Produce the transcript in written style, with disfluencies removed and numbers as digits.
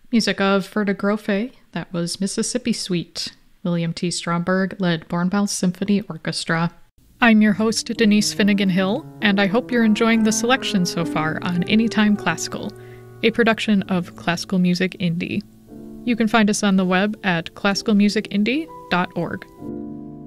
Music of Ferda Grofe, that was Mississippi Suite. William T. Stromberg led Bournemouth Symphony Orchestra. I'm your host, Denise Finnegan Hill, and I hope you're enjoying the selection so far on Anytime Classical, a production of Classical Music Indie. You can find us on the web at classicalmusicindie.org.